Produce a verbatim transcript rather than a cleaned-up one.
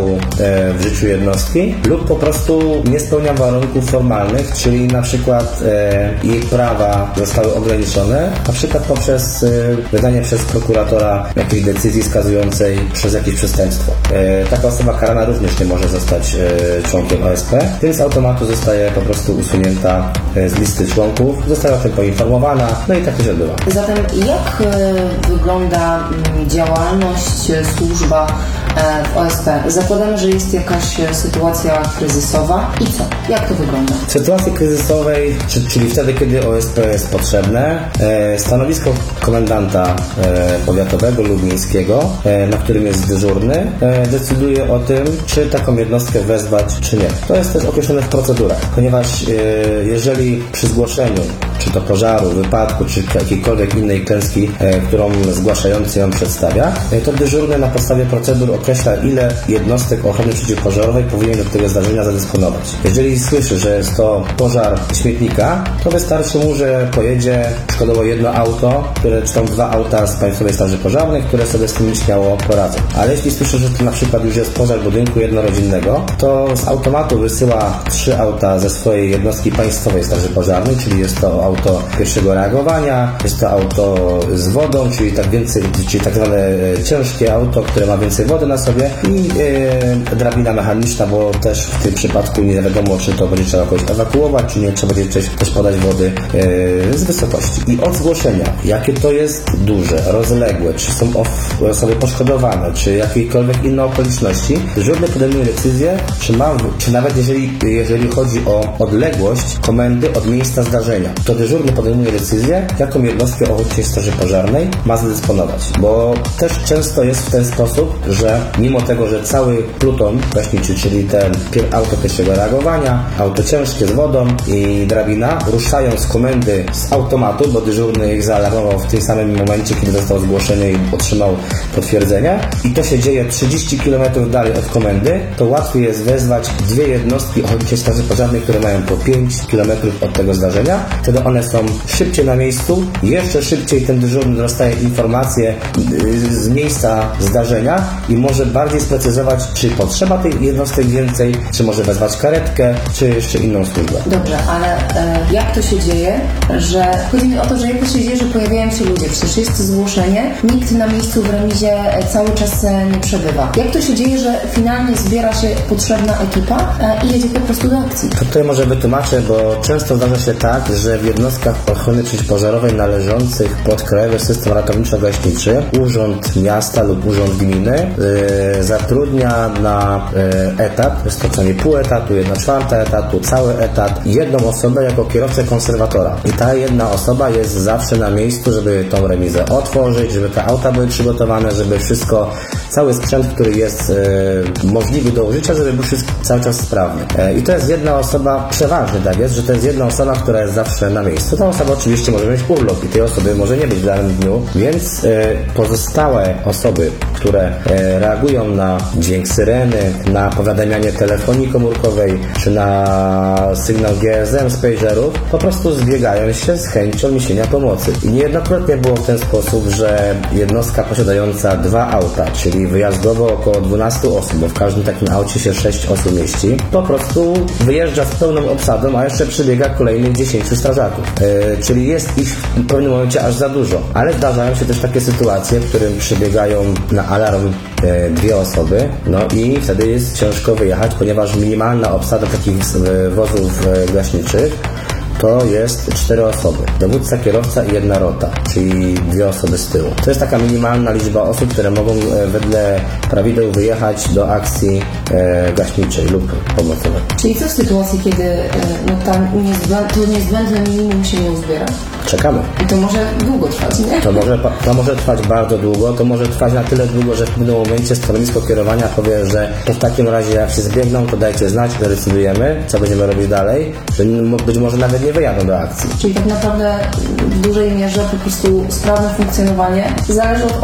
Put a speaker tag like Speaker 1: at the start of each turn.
Speaker 1: braku e, w życiu jednostki lub po prostu nie spełnia warunków formalnych, czyli na przykład e, jej prawa zostały ograniczone, na przykład poprzez e, wydanie przez prokuratora jakiejś decyzji skazującej przez jakieś przestępstwo. E, taka osoba karana również nie może zostać e, członkiem O S P, więc z automatu zostaje po prostu usunięta e, z listy członków, zostaje o tym poinformowana, no i tak to się odbywa.
Speaker 2: Zatem jak e, wygląda m, działalność, e, służba e, w O S P? Zakładamy, że jest jakaś sytuacja kryzysowa i co? Jak to wygląda?
Speaker 1: W sytuacji kryzysowej, czyli wtedy, kiedy O S P jest potrzebne, e, stanowisko komendanta e, powiatowego lub miejskiego, e, na którym jest dyżurny, e, decyduje o tym, czy taką jednostkę wezwać, czy nie. To jest też określone w procedurach, ponieważ e, jeżeli przy zgłoszeniu, czy to pożaru, wypadku, czy jakiejkolwiek innej klęski, e, którą zgłaszający ją przedstawia, e, to dyżurny na podstawie procedur określa, ile jednostek ochrony przeciwpożarowej powinien do tego zdarzenia zadysponować. Jeżeli słyszy, że jest to pożar śmietnika, to wystarczy mu, że pojedzie przykładowo jedno auto, które, czy tam dwa auta z Państwowej Straży Pożarnej, które sobie z tym śmiało poradzą. Ale jeśli słyszy, że to na przykład już jest pożar budynku jednorodzinnego, to z automatu wysyła trzy auta ze swojej jednostki Państwowej Straży Pożarnej, czyli jest to auto pierwszego reagowania, jest to auto z wodą, czyli tak więcej, czyli tak zwane ciężkie auto, które ma więcej wody na sobie i e, drabina mechaniczna, bo też w tym przypadku nie wiadomo, czy to będzie trzeba jakoś ewakuować, czy nie, trzeba będzie też podać wody e, z wysokości. I od zgłoszenia, jakie to jest duże, rozległe, czy są osoby poszkodowane, czy jakiekolwiek inne okoliczności, dyżurny podejmuje decyzję, czy ma, czy nawet jeżeli, jeżeli chodzi o odległość komendy od miejsca zdarzenia, to dyżurny podejmuje decyzję, jaką jednostkę Ochotniczej Straży Pożarnej ma zadysponować. Bo też często jest w ten sposób, że mimo tego, że cały pluton gaśniczy, czyli ten auto pierwszego reagowania, auto ciężkie z wodą i drabina ruszają z komendy z automatu, bo dyżurny ich zaalarmował w tym samym momencie, kiedy dostał zgłoszenie i otrzymał potwierdzenie, i to się dzieje trzydzieści kilometrów dalej od komendy, to łatwiej jest wezwać dwie jednostki Ochotniczej Straży Pożarnej, które mają po pięć kilometrów od tego zdarzenia. Wtedy one są szybciej na miejscu, jeszcze szybciej ten dyżurny dostaje informacje z miejsca zdarzenia i może bardziej sprecyzować, czy potrzeba tych jednostek więcej, czy może wezwać karetkę, czy jeszcze inną służbę.
Speaker 2: Dobrze, ale e, jak to się dzieje, że chodzi mi o to, że jak to się dzieje, że pojawiają się ludzie, przecież jest zgłoszenie, nikt na miejscu w remizie cały czas nie przebywa. Jak to się dzieje, że finalnie zbiera się potrzebna ekipa e, i jedzie po prostu do akcji?
Speaker 1: To tutaj może wytłumaczę, bo często zdarza się tak, że w jednostkach ochrony przeciwpożarowej należących pod Krajowy System Ratowniczo-Gaśniczy Urząd Miasta lub Urząd Gminy yy, zatrudnia na yy, etat, jest to co najmniej pół etatu, jedna czwarta etatu, cały etat, jedną osobę jako kierowcę konserwatora. I ta jedna osoba jest zawsze na miejscu, żeby tą remizę otworzyć, żeby te auta były przygotowane, żeby wszystko, cały sprzęt, który jest yy, możliwy do użycia, żeby był wszystko cały czas sprawny. Yy, I to jest jedna osoba, przeważnie tak jest, że to jest jedna osoba, która jest zawsze na miejscu. Ta osoba oczywiście może mieć urlop i tej osoby może nie być w danym dniu, więc yy, pozostałe osoby, które yy, reagują na dźwięk syreny, na powiadamianie telefonii komórkowej, czy na sygnał G S M z pagerów, po prostu zbiegają się z chęcią niesienia pomocy. I niejednokrotnie było w ten sposób, że jednostka posiadająca dwa auta, czyli wyjazdowo około dwunastu osób, bo w każdym takim aucie się sześć osób mieści, po prostu wyjeżdża z pełną obsadą, a jeszcze przybiega kolejnych dziesięciu strażaków. Yy, czyli jest ich w pewnym momencie aż za dużo. Ale zdarzają się też takie sytuacje, w którym przybiegają na alarm yy, dwie osoby, no i wtedy jest ciężko wyjechać, ponieważ minimalna obsada takich yy, wozów yy, gaśniczych to jest cztery osoby. Dowódca, kierowca i jedna rota, czyli dwie osoby z tyłu. To jest taka minimalna liczba osób, które mogą e, wedle prawideł wyjechać do akcji e, gaśniczej lub pomocowej.
Speaker 2: Czyli co w sytuacji, kiedy e, no, ta niezbędne, to niezbędne minimum się nie uzbiera?
Speaker 1: Czekamy.
Speaker 2: I to może długo trwać, nie?
Speaker 1: To może, to może trwać bardzo długo, to może trwać na tyle długo, że w pewnym momencie stanowisko kierowania powie, że to w takim razie jak się zbiegną, to dajcie znać, zdecydujemy, co będziemy robić dalej, że być może nawet nie wyjadą do akcji.
Speaker 2: Czyli tak naprawdę w dużej mierze po prostu sprawne funkcjonowanie zależy od